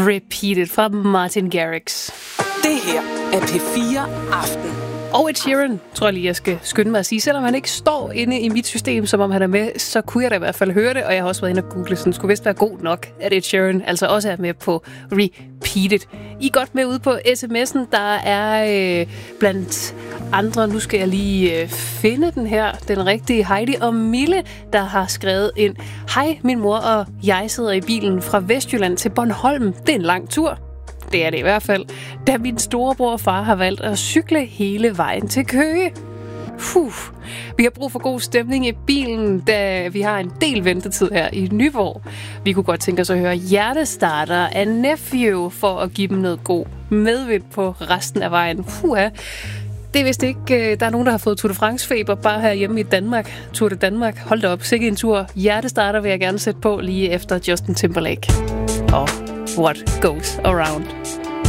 Repeated fra Martin Garrix. Det her er P4 Aften. Og Ed Sheeran, tror jeg lige, jeg skal skynde mig at sige. Selvom han ikke står inde i mit system, som om han er med, så kunne jeg da i hvert fald høre det. Og jeg har også været inde og google, så den skulle vist være god nok, at Ed Sheeran altså også er med på Repeated. I er godt med ude på sms'en. Der er blandt andre, nu skal jeg lige finde den her, den rigtige Heidi og Mille, der har skrevet ind. Hej, min mor og jeg sidder i bilen fra Vestjylland til Bornholm. Det er en lang tur. Det er det i hvert fald, da min storebror og far har valgt at cykle hele vejen til Køge. Vi har brug for god stemning i bilen, da vi har en del ventetid her i Nyborg. Vi kunne godt tænke os at høre Hjertestarter af Nephew for at give dem noget god medvind på resten af vejen. Det er vist ikke, der er nogen, der har fået Tour de France-feber bare herhjemme i Danmark. Tour de Danmark, hold da op, sikke en tur. Hjertestarter vil jeg gerne sætte på lige efter Justin Timberlake. Og What Goes Around.